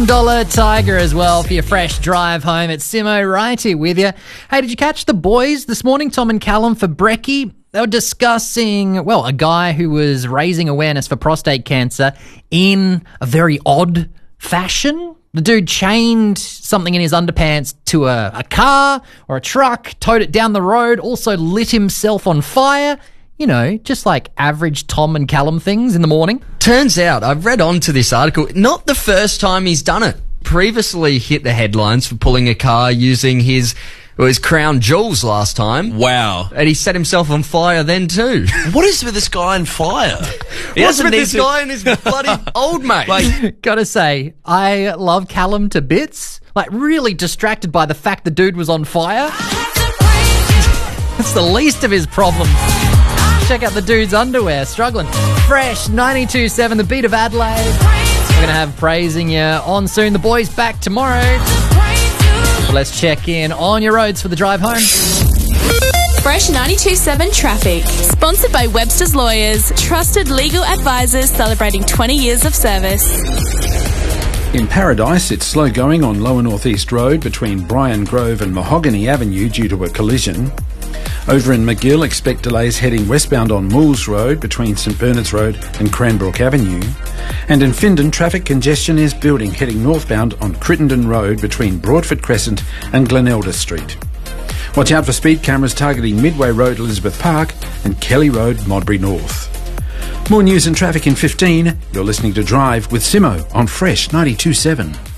Dollar Tiger as well for your fresh drive home. It's Simo right here with you. Hey, did you catch the boys this morning, Tom and Callum, for Brekkie? They were discussing, well, a guy who was raising awareness for prostate cancer in a very odd fashion. The dude chained something in his underpants to a car or a truck, towed it down the road, also lit himself on fire. You know, just like average Tom and Callum things in the morning. Turns out, I've read on to this article, not the first time he's done it. Previously hit the headlines for pulling a car using his crown jewels last time. Wow. And he set himself on fire then too. What is with this guy on fire? What's with this guy and his bloody old mate? Gotta say, I love Callum to bits. Like, really distracted by the fact the dude was on fire. That's the least of his problems. Check out the dude's underwear, struggling. Fresh 92.7, the beat of Adelaide. We're going to have praising you on soon. The boys back tomorrow. So let's check in on your roads for the drive home. Fresh 92.7 Traffic. Sponsored by Webster's Lawyers. Trusted legal advisors celebrating 20 years of service. In Paradise, it's slow going on Lower North East Road between Bryan Grove and Mahogany Avenue due to a collision. Over in McGill, expect delays heading westbound on Mools Road between St Bernard's Road and Cranbrook Avenue. And in Findon, traffic congestion is building heading northbound on Crittenden Road between Broadford Crescent and Glenelder Street. Watch out for speed cameras targeting Midway Road, Elizabeth Park and Kelly Road, Modbury North. More news and traffic in 15. You're listening to Drive with Simo on Fresh 92.7.